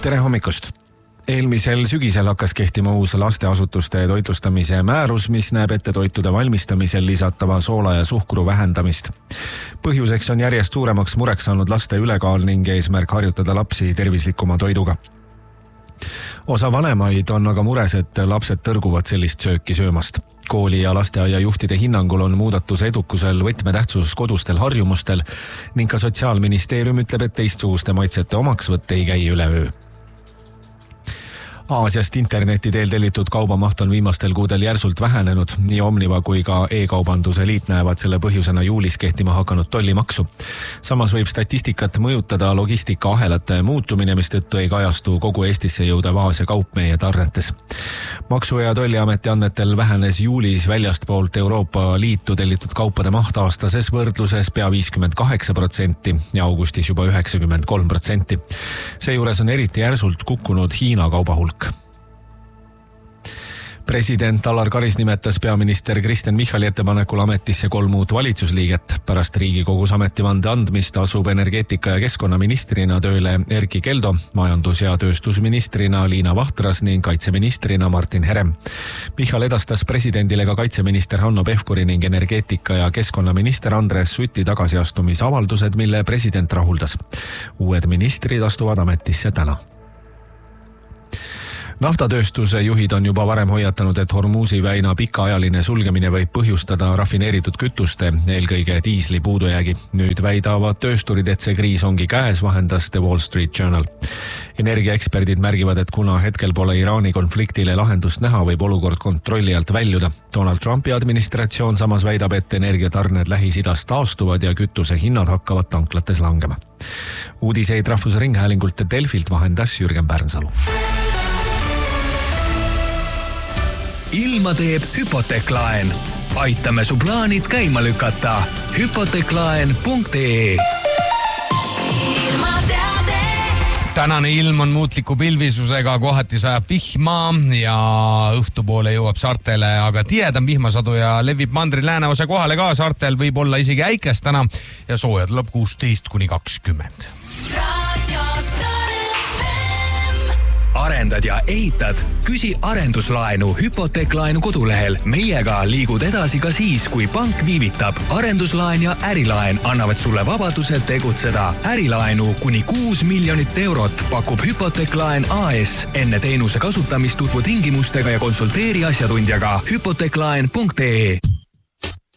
Tere hommikust! Eelmisel sügisel hakkas kehtima uus lasteasutuste toitlustamise määrus, mis näeb ette toitude valmistamisel lisatava soola ja suhkru vähendamist. Põhjuseks on järjest suuremaks mureks saanud laste ülekaal ning eesmärk harjutada lapsi tervislikuma toiduga. Osa vanemaid on aga mures, et lapsed tõrguvad sellist sööki söömast. Kooli ja lasteaia juhtide hinnangul on muudatuse edukusel võtmetähtsus kodustel harjumustel ning ka Sotsiaalministeerium ütleb, et teistsuguste maitsete omaksvõtt ei käi üleöö. Aasiast interneti teel tellitud kaubamaht on viimastel kuudel järsult vähenenud. Nii Omniva kui ka e-kaubanduse liit näevad selle põhjusena juulis kehtima hakanud tollimaksu. Samas võib statistikat mõjutada logistikaahelate muutumine, mistõttu ei kajastu kogu Eestisse jõuda Aasia kaup meie tarnetes. Maksu- ja Tolliameti andmetel vähenes juulis väljastpoolt Euroopa Liitu tellitud kaupade maht aastases võrdluses pea 58% ja augustis juba 93%. Seejuures on eriti järsult kukkunud Hiina kaubahulk. President Alar Karis nimetas peaminister Kristen Michali ettepanekul ametisse 3 uut valitsusliiget. Pärast Riigikogus ametivande andmist asub energeetika- ja keskkonnaministrina tööle Erkki Keldo, majandus- ja tööstusministrina Liina Vahtras ning kaitseministrina Martin Herem. Michal edastas presidendile ka kaitseminister Hanno Pevkuri ning energeetika- ja keskkonnaminister Andres Suti tagasiastumisavaldused, mille president rahuldas. Uued ministrid astuvad ametisse täna. Naftatööstuse juhid on juba varem hoiatanud, et Hormuzi väina pikaajaline sulgemine võib põhjustada rafineeritud kütuste, eelkõige diisli puudujäägi. Nüüd väidavad töösturid, et see kriis ongi käes, vahendas The Wall Street Journal. Energiaeksperdid märgivad, et kuna hetkel pole Iraani konfliktile lahendust näha, võib olukord kontrolli alt väljuda. Donald Trumpi administratsioon samas väidab, et energiatarned Lähis-Idast taastuvad ja kütuse hinnad hakkavad tanklates langema. Uudiseid Rahvusringhäälingult Delfilt vahendas Jürgen Pärnsalu. Ilma teeb Hypoteklaen. Aitame su plaanid käima lükata. Hypoteklaen.ee. Tänane ilm on muutliku pilvisusega, kohati sajab vihma ja õhtupoole jõuab saartele aga tihedam vihmasadu ja levib mandri lääneosa kohale ka. Saartel võib olla isegi äikest täna ja sooja tuleb 16–20. Arendad ja ehitad? Küsi arenduslaenu Hypoteklaenu kodulehel. Meiega liigud edasi ka siis, kui pank viivitab. Arenduslaen ja ärilaen annavad sulle vabaduse tegutseda. Ärilaenu kuni 6 miljonit eurot pakub Hypoteklaen AS. Enne teenuse kasutamist tutvu tingimustega ja konsulteeri asjatundjaga. Hypoteklaen.ee.